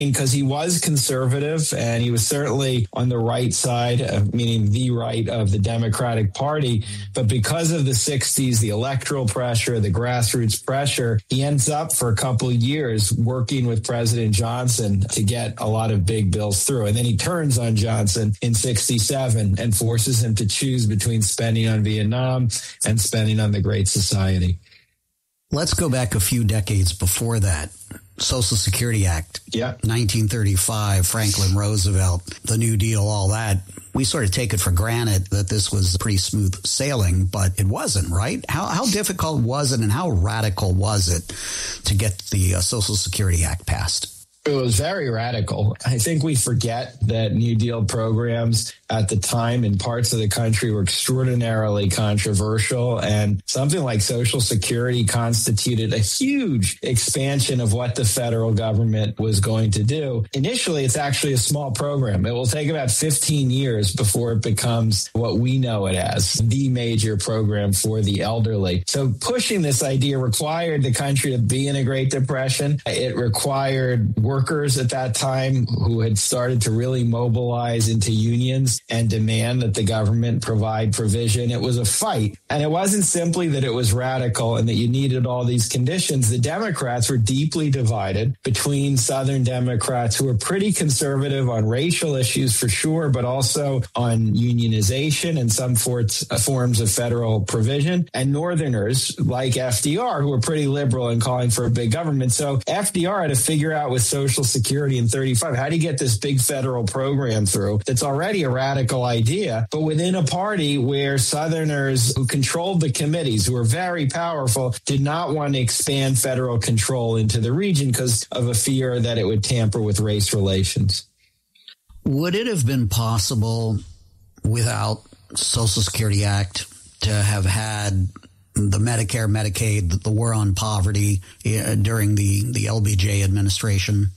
because he was conservative and he was certainly on the right side, meaning the right of the Democratic Party. But because of the 60s, the electoral pressure, the grassroots pressure, he ends up for a couple of years working with President Johnson to get a lot of big bills through. And then he turns on Johnson in 67 and forces him to choose between spending on Vietnam and spending on the Great Society. Let's go back a few decades before that. Social Security Act, 1935, Franklin Roosevelt, the New Deal, all that. We sort of take it for granted that this was pretty smooth sailing, but it wasn't, right? How difficult was it and how radical was it to get the Social Security Act passed? It was very radical. I think we forget that New Deal programs at the time in parts of the country were extraordinarily controversial, and something like Social Security constituted a huge expansion of what the federal government was going to do. Initially, it's actually a small program. It will take about 15 years before it becomes what we know it as, the major program for the elderly. So pushing this idea required the country to be in a Great Depression. It required workers at that time who had started to really mobilize into unions and demand that the government provide provision. It was a fight. And it wasn't simply that it was radical and that you needed all these conditions. The Democrats were deeply divided between Southern Democrats who were pretty conservative on racial issues for sure, but also on unionization and some forms of federal provision, and Northerners like FDR who were pretty liberal and calling for a big government. So FDR had to figure out with Social Security in 35, how do you get this big federal program through that's already a radical idea, but within a party where Southerners who controlled the committees, who were very powerful, did not want to expand federal control into the region because of a fear that it would tamper with race relations. Would it have been possible without Social Security Act to have had the Medicare, Medicaid, the war on poverty during the LBJ administration?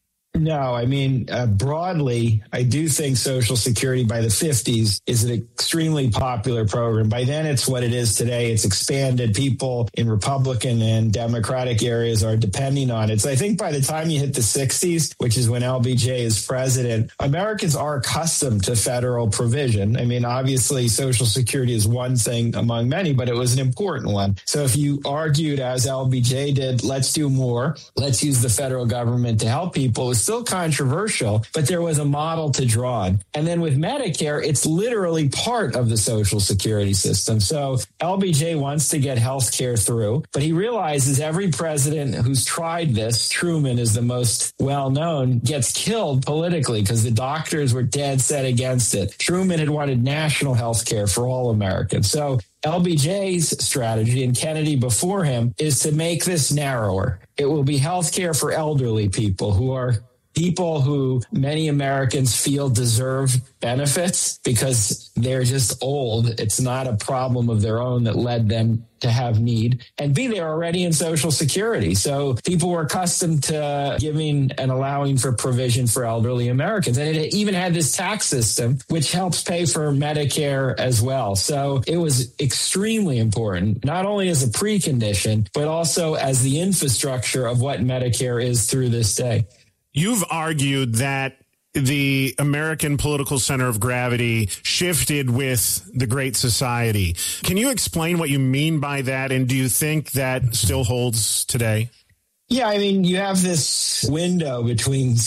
No, I mean, broadly, I do think Social Security by the 50s is an extremely popular program. By then, it's what it is today. It's expanded. People in Republican and Democratic areas are depending on it. So I think by the time you hit the 60s, which is when LBJ is president, Americans are accustomed to federal provision. I mean, obviously, Social Security is one thing among many, but it was an important one. So if you argued, as LBJ did, let's do more, let's use the federal government to help people, it's still controversial, but there was a model to draw on. And then with Medicare, it's literally part of the Social Security system. So LBJ wants to get health care through, but he realizes every president who's tried this, Truman is the most well-known, gets killed politically because the doctors were dead set against it. Truman had wanted national health care for all Americans. So LBJ's strategy, and Kennedy before him, is to make this narrower. It will be health care for elderly people who are people who many Americans feel deserve benefits because they're just old. It's not a problem of their own that led them to have need. And B, they're already in Social Security. So people were accustomed to giving and allowing for provision for elderly Americans. And it even had this tax system, which helps pay for Medicare as well. So it was extremely important, not only as a precondition, but also as the infrastructure of what Medicare is through this day. You've argued that the American political center of gravity shifted with the Great Society. Can you explain what you mean by that? And do you think that still holds today? Yeah, I mean, you have this window between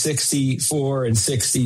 64 and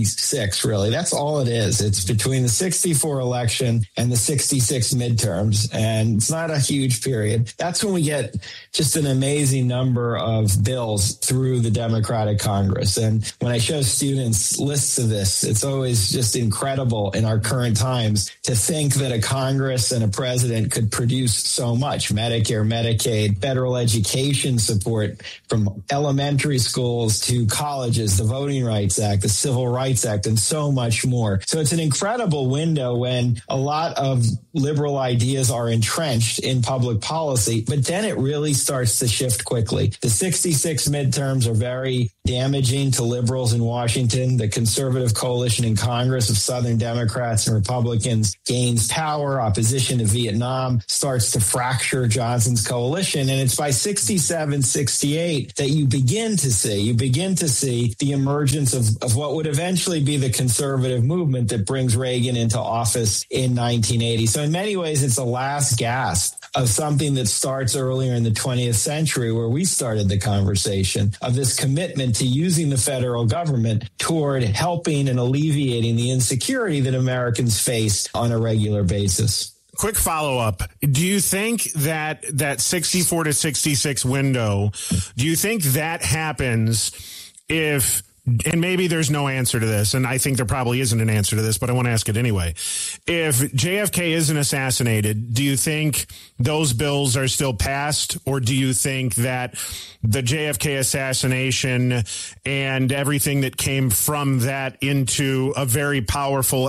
66, really. That's all it is. It's between the 64 election and the 66 midterms, and it's not a huge period. That's when we get just an amazing number of bills through the Democratic Congress. And when I show students lists of this, it's always just incredible in our current times to think that a Congress and a president could produce so much. Medicare, Medicaid, federal education support, from elementary schools to colleges, the Voting Rights Act, the Civil Rights Act, and so much more. So it's an incredible window when a lot of liberal ideas are entrenched in public policy, but then it really starts to shift quickly. The 66 midterms are very damaging to liberals in Washington. The conservative coalition in Congress of Southern Democrats and Republicans gains power. Opposition to Vietnam starts to fracture Johnson's coalition. And it's by 67, 68 great that you begin to see the emergence of what would eventually be the conservative movement that brings Reagan into office in 1980. So in many ways, it's the last gasp of something that starts earlier in the 20th century, where we started the conversation of this commitment to using the federal government toward helping and alleviating the insecurity that Americans face on a regular basis. Quick follow-up. Do you think that 64 to 66 window, do you think that happens if, and maybe there's no answer to this, and I think there probably isn't an answer to this, but I want to ask it anyway. If JFK isn't assassinated, do you think those bills are still passed, or do you think that the JFK assassination and everything that came from that into a very powerful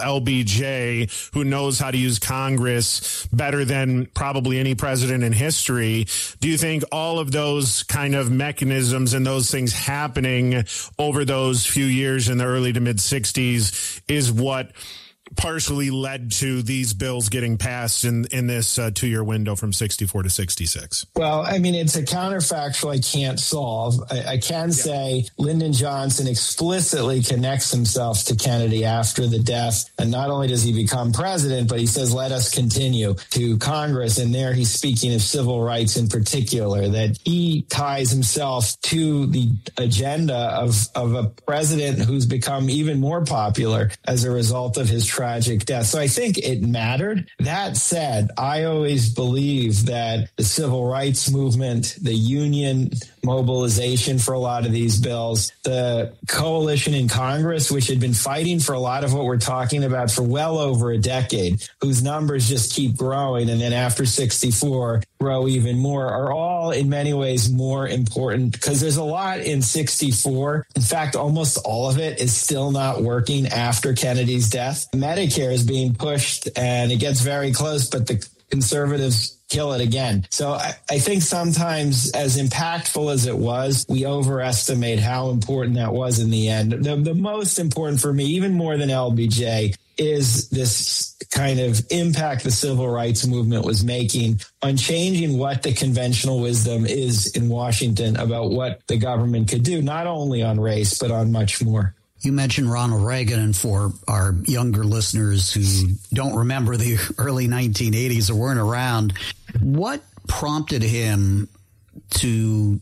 LBJ who knows how to use Congress better than probably any president in history, do you think all of those kind of mechanisms and those things happening over those few years in the early to mid 60s is what partially led to these bills getting passed in this 2-year window from 64 to 66? Well, I mean, it's a counterfactual I can't solve. I can say Lyndon Johnson explicitly connects himself to Kennedy after the death. And not only does he become president, but he says, let us continue to Congress. And there he's speaking of civil rights in particular, that he ties himself to the agenda of a president who's become even more popular as a result of his tragic death. So I think it mattered. That said, I always believe that the civil rights movement, the union mobilization for a lot of these bills, the coalition in Congress, which had been fighting for a lot of what we're talking about for well over a decade, whose numbers just keep growing, and then after 64 grow even more, are all in many ways more important because there's a lot in 64. In fact, almost all of it is still not working after Kennedy's death. Medicare is being pushed and it gets very close, but the conservatives kill it again. So I think sometimes, as impactful as it was, we overestimate how important that was in the end. The most important for me, even more than LBJ, is this kind of impact the civil rights movement was making on changing what the conventional wisdom is in Washington about what the government could do, not only on race, but on much more. You mentioned Ronald Reagan, and for our younger listeners who don't remember the early 1980s or weren't around, what prompted him to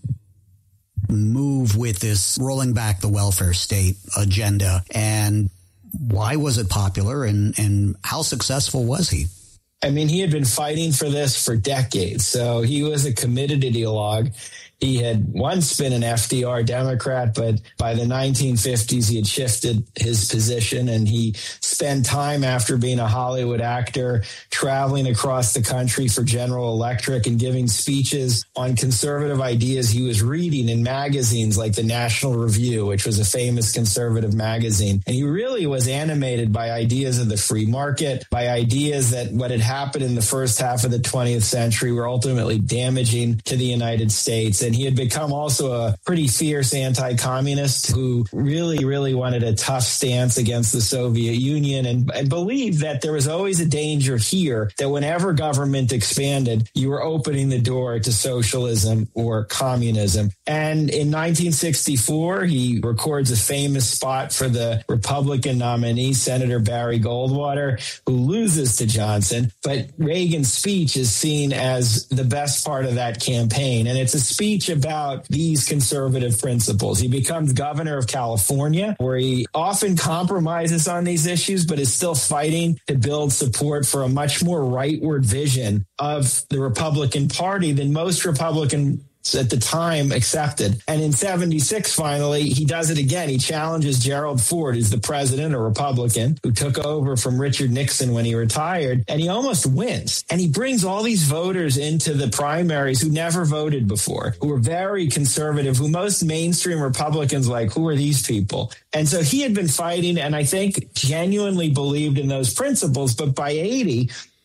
move with this rolling back the welfare state agenda, and why was it popular, and how successful was he? I mean, he had been fighting for this for decades, so he was a committed ideologue. He had once been an FDR Democrat, but by the 1950s, he had shifted his position, and he spent time after being a Hollywood actor traveling across the country for General Electric and giving speeches on conservative ideas he was reading in magazines like the National Review, which was a famous conservative magazine. And he really was animated by ideas of the free market, by ideas that what had happened in the first half of the 20th century were ultimately damaging to the United States. And he had become also a pretty fierce anti-communist who really, really wanted a tough stance against the Soviet Union and believed that there was always a danger here that whenever government expanded, you were opening the door to socialism or communism. And in 1964, he records a famous spot for the Republican nominee, Senator Barry Goldwater, who loses to Johnson. But Reagan's speech is seen as the best part of that campaign. And it's a speech about these conservative principles. He becomes governor of California, where he often compromises on these issues, but is still fighting to build support for a much more rightward vision of the Republican Party than most Republicans at the time accepted. And in 76, finally, he does it again. He challenges Gerald Ford, who's the president, a Republican, who took over from Richard Nixon when he retired, and he almost wins. And he brings all these voters into the primaries who never voted before, who were very conservative, who most mainstream Republicans like, who are these people? And so he had been fighting, and I think genuinely believed in those principles. But by 80,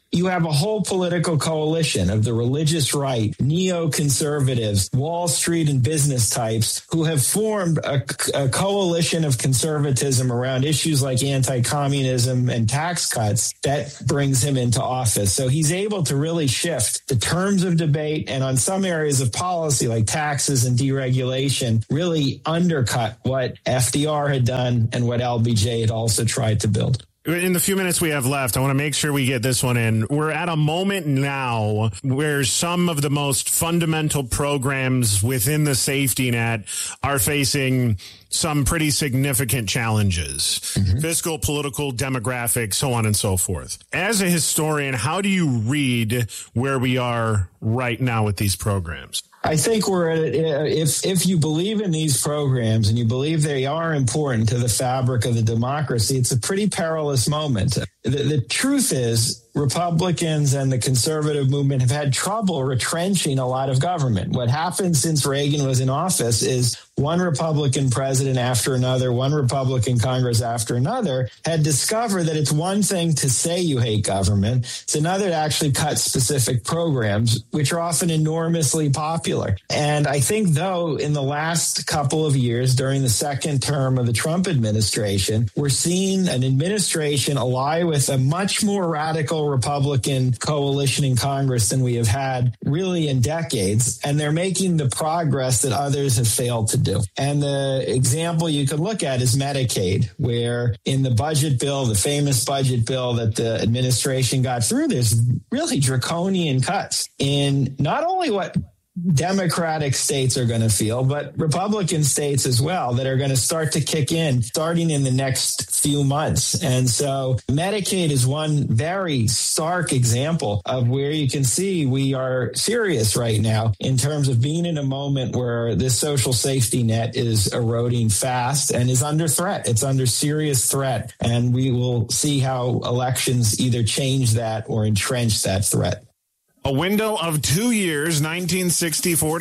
you have a whole political coalition of the religious right, neoconservatives, Wall Street and business types who have formed a coalition of conservatism around issues like anti-communism and tax cuts that brings him into office. So he's able to really shift the terms of debate, and on some areas of policy like taxes and deregulation really undercut what FDR had done and what LBJ had also tried to build. In the few minutes we have left, I want to make sure we get this one in. We're at a moment now where some of the most fundamental programs within the safety net are facing some pretty significant challenges. Mm-hmm. Fiscal, political, demographic, so on and so forth. As a historian, how do you read where we are right now with these programs? I think we're at if you believe in these programs and you believe they are important to the fabric of the democracy, it's a pretty perilous moment. The truth is, Republicans and the conservative movement have had trouble retrenching a lot of government. What happened since Reagan was in office is one Republican president after another, one Republican Congress after another had discovered that it's one thing to say you hate government. It's another to actually cut specific programs, which are often enormously popular. And I think, though, in the last couple of years, during the second term of the Trump administration, we're seeing an administration ally with a much more radical Republican coalition in Congress than we have had really in decades. And they're making the progress that others have failed to do. And the example you could look at is Medicaid, where in the budget bill, the famous budget bill that the administration got through, there's really draconian cuts in not only what Democratic states are going to feel, but Republican states as well that are going to start to kick in starting in the next few months. And so Medicaid is one very stark example of where you can see we are serious right now in terms of being in a moment where this social safety net is eroding fast and is under threat. It's under serious threat. And we will see how elections either change that or entrench that threat. A window of 2 years, 1964 to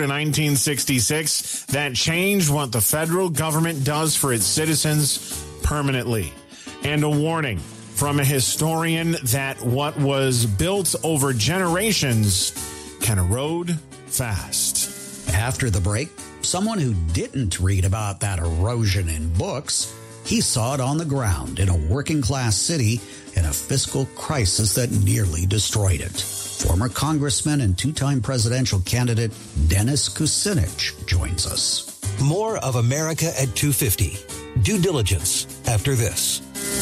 1966, that changed what the federal government does for its citizens permanently. And a warning from a historian that what was built over generations can erode fast. After the break, someone who didn't read about that erosion in books, he saw it on the ground in a working-class city in a fiscal crisis that nearly destroyed it. Former Congressman and two-time presidential candidate Dennis Kucinich joins us. More of America at 250. Due diligence after this.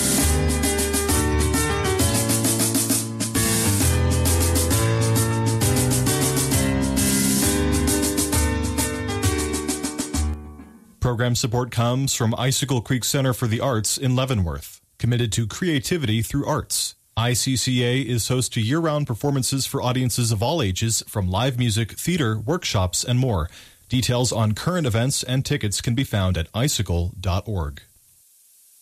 Program support comes from Icicle Creek Center for the Arts in Leavenworth, committed to creativity through arts. ICCA is host to year-round performances for audiences of all ages, from live music, theater, workshops, and more. Details on current events and tickets can be found at icicle.org.